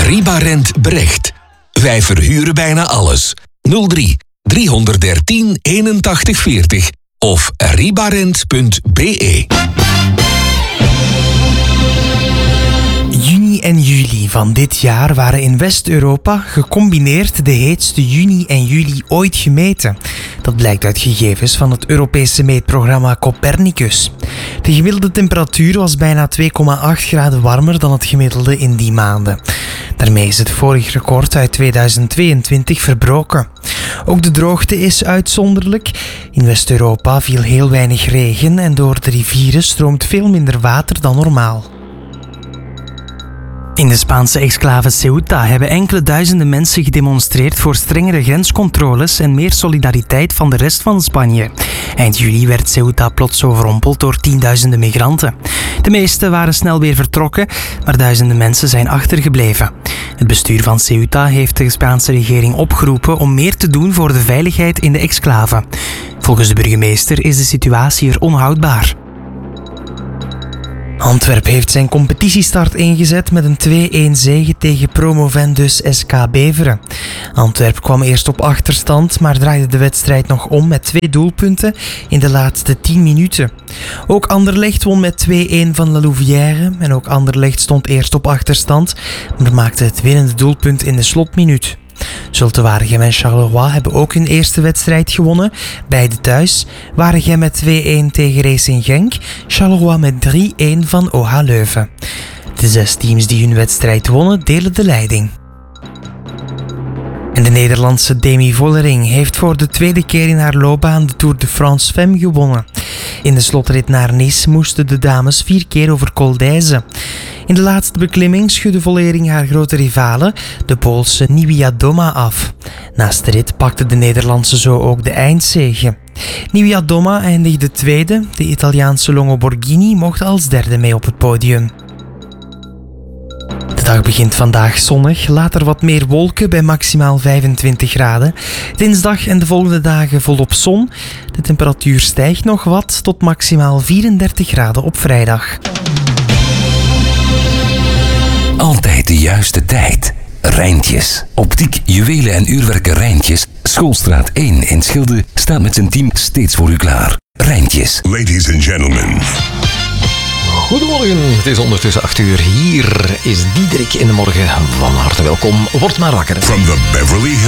Ribarent Brecht. Wij verhuren bijna alles. 03 313 81 40 of ribarent.be. Juni en juli van dit jaar waren in West-Europa gecombineerd de heetste juni en juli ooit gemeten. Dat blijkt uit gegevens van het Europese meetprogramma Copernicus. De gemiddelde temperatuur was bijna 2,8 graden warmer dan het gemiddelde in die maanden. Daarmee is het vorig record uit 2022 verbroken. Ook de droogte is uitzonderlijk. In West-Europa viel heel weinig regen en door de rivieren stroomt veel minder water dan normaal. In de Spaanse exclave Ceuta hebben enkele duizenden mensen gedemonstreerd voor strengere grenscontroles en meer solidariteit van de rest van Spanje. Eind juli werd Ceuta plots overrompeld door tienduizenden migranten. De meeste waren snel weer vertrokken, maar duizenden mensen zijn achtergebleven. Het bestuur van Ceuta heeft de Spaanse regering opgeroepen om meer te doen voor de veiligheid in de exclave. Volgens de burgemeester is de situatie er onhoudbaar. Antwerpen heeft zijn competitiestart ingezet met een 2-1 zege tegen promovendus SK Beveren. Antwerpen kwam eerst op achterstand, maar draaide de wedstrijd nog om met 2 doelpunten in de laatste 10 minuten. Ook Anderlecht won met 2-1 van La Louvière en ook Anderlecht stond eerst op achterstand, maar maakte het winnende doelpunt in de slotminuut. Zulte Waregem en Charleroi hebben ook hun eerste wedstrijd gewonnen, beide thuis. Waregem met 2-1 tegen Racing Genk, Charleroi met 3-1 van OH Leuven. De 6 teams die hun wedstrijd wonnen, delen de leiding. En de Nederlandse Demi Vollering heeft voor de tweede keer in haar loopbaan de Tour de France Femme gewonnen. In de slotrit naar Nice moesten de dames 4 keer over Col d'Èze. In de laatste beklimming schudde Vollering haar grote rivale, de Poolse Niewiadoma, af. Naast de rit pakte de Nederlandse zo ook de eindzege. Niewiadoma eindigde tweede, de Italiaanse Longo Borghini mocht als derde mee op het podium. De dag begint vandaag zonnig, later wat meer wolken bij maximaal 25 graden. Dinsdag en de volgende dagen volop zon. De temperatuur stijgt nog wat tot maximaal 34 graden op vrijdag. Altijd de juiste tijd. Rijntjes. Optiek, juwelen en uurwerken Rijntjes. Schoolstraat 1 in Schilde staat met zijn team steeds voor u klaar. Rijntjes. Ladies and gentlemen. Goedemorgen, het is ondertussen 8 uur. Hier is Diederik in de morgen. Van harte welkom. Word maar wakker. From the Beverly Hills